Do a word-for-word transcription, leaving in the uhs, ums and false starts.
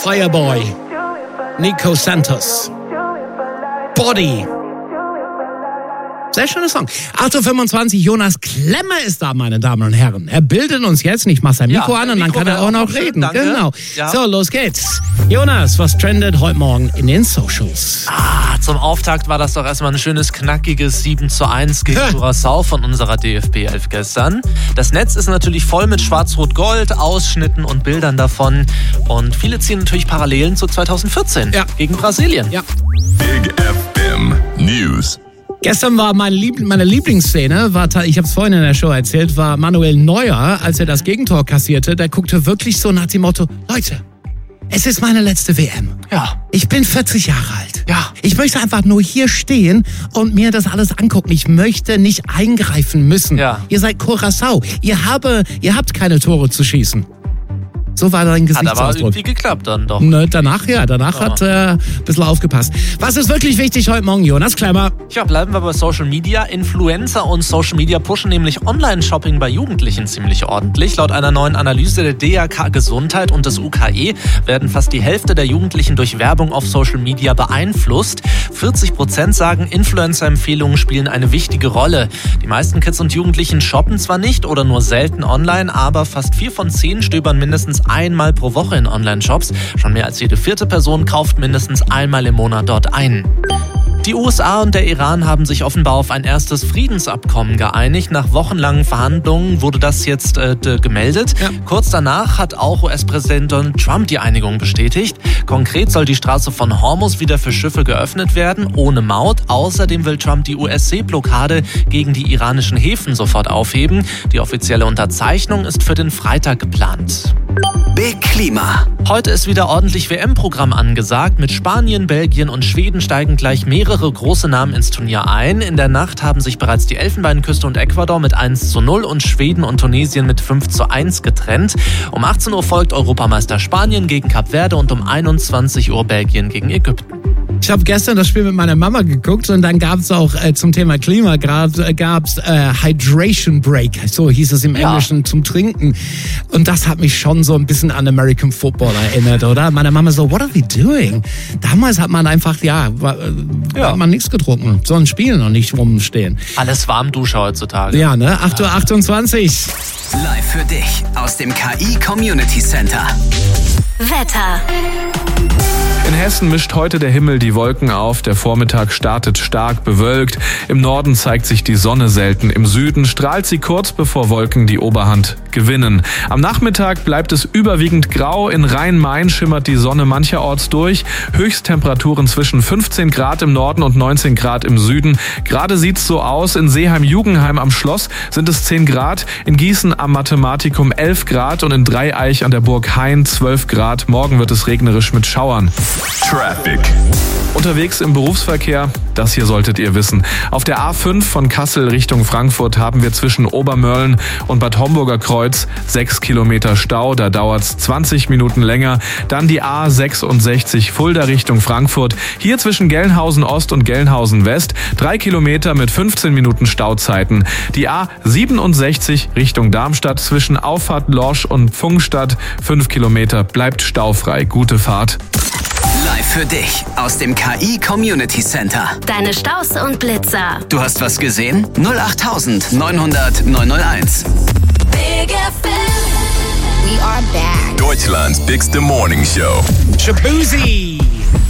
Fireboy, Nico Santos, Body. Sehr schöner Song. acht Uhr fünfundzwanzig, Jonas Klemmer ist da, meine Damen und Herren. Er bildet uns jetzt, ich mach sein Mikro ja, an und dann kann er auch noch reden. Danke. Genau. Ja. So, los geht's. Jonas, was trendet heute Morgen in den Socials? Ah, zum Auftakt war das doch erstmal ein schönes, knackiges sieben zu eins gegen Curaçao von unserer D F B elf gestern. Das Netz ist natürlich voll mit Schwarz-Rot-Gold, Ausschnitten und Bildern davon. Und viele ziehen natürlich Parallelen zu zweitausendvierzehn ja. gegen Brasilien. Ja. Big F M News. Gestern war meine, Lieb- meine Lieblingsszene, war, ich habe es vorhin in der Show erzählt, war Manuel Neuer, als er das Gegentor kassierte. Der guckte wirklich so nach dem Motto, Leute, es ist meine letzte W M. Ja. Ich bin vierzig Jahre alt. Ja. Ich möchte einfach nur hier stehen und mir das alles angucken. Ich möchte nicht eingreifen müssen. Ja. Ihr seid Curaçao. Ihr, habe, ihr habt keine Tore zu schießen. So war dein Gesichtsausdruck. Hat aber irgendwie geklappt dann doch. Ne, danach ja, danach ja. hat er äh, ein bisschen aufgepasst. Was ist wirklich wichtig heute Morgen, Jonas Klemmer? Ja, bleiben wir bei Social Media. Influencer und Social Media pushen nämlich Online-Shopping bei Jugendlichen ziemlich ordentlich. Laut einer neuen Analyse der D R K Gesundheit und des U K E werden fast die Hälfte der Jugendlichen durch Werbung auf Social Media beeinflusst. vierzig Prozent sagen, Influencer-Empfehlungen spielen eine wichtige Rolle. Die meisten Kids und Jugendlichen shoppen zwar nicht oder nur selten online, aber fast vier von zehn stöbern mindestens einmal pro Woche in Online-Shops. Schon mehr als jede vierte Person kauft mindestens einmal im Monat dort ein. Die U S A und der Iran haben sich offenbar auf ein erstes Friedensabkommen geeinigt. Nach wochenlangen Verhandlungen wurde das jetzt äh, gemeldet. Ja. Kurz danach hat auch U S-Präsident Donald Trump die Einigung bestätigt. Konkret soll die Straße von Hormuz wieder für Schiffe geöffnet werden, ohne Maut. Außerdem will Trump die U S-Seeblockade gegen die iranischen Häfen sofort aufheben. Die offizielle Unterzeichnung ist für den Freitag geplant. Big Klima. Heute ist wieder ordentlich W M-Programm angesagt. Mit Spanien, Belgien und Schweden steigen gleich mehrere große Namen ins Turnier ein. In der Nacht haben sich bereits die Elfenbeinküste und Ecuador mit eins zu null und Schweden und Tunesien mit fünf zu eins getrennt. Um achtzehn Uhr folgt Europameister Spanien gegen Kap Verde und um einundzwanzig Uhr Belgien gegen Ägypten. Ich habe gestern das Spiel mit meiner Mama geguckt und dann gab es auch äh, zum Thema Klima gerade gab's äh, Hydration Break, so hieß es im ja. Englischen, zum Trinken. Und das hat mich schon so ein bisschen an American Football erinnert, oder? Meine Mama so, what are we doing? Damals hat man einfach, ja, war, ja. hat man nichts getrunken, sondern spielen und nicht rumstehen. Alles Warmdusche heutzutage. Ja, ne? acht Uhr achtundzwanzig. Live für dich aus dem K I Community Center. Wetter. In Hessen mischt heute der Himmel die Wolken auf. Der Vormittag startet stark bewölkt. Im Norden zeigt sich die Sonne selten. Im Süden strahlt sie kurz bevor Wolken die Oberhand gewinnen. Am Nachmittag bleibt es überwiegend grau. In Rhein-Main schimmert die Sonne mancherorts durch. Höchsttemperaturen zwischen fünfzehn Grad im Norden und neunzehn Grad im Süden. Gerade sieht's so aus. In Seeheim-Jugenheim am Schloss sind es zehn Grad. In Gießen am Mathematikum elf Grad und in Dreieich an der Burg Hain zwölf Grad. Morgen wird es regnerisch mit Schauern. Traffic. Unterwegs im Berufsverkehr, das hier solltet ihr wissen. Auf der A fünf von Kassel Richtung Frankfurt haben wir zwischen Obermörlen und Bad Homburger Kreuz sechs Kilometer Stau. Da dauert's zwanzig Minuten länger. Dann die A sechsundsechzig Fulda Richtung Frankfurt. Hier zwischen Gelnhausen Ost und Gelnhausen West drei Kilometer mit fünfzehn Minuten Stauzeiten. Die A siebenundsechzig Richtung Darmstadt zwischen Auffahrt Lorsch und Pfungstadt fünf Kilometer bleibt staufrei. Gute Fahrt. Live für dich aus dem K I Community Center. Deine Staus und Blitzer. Du hast was gesehen? null acht neun hundert neun null eins. Big F M. We are back. Deutschland's bigste Morning Show. Shabuzi.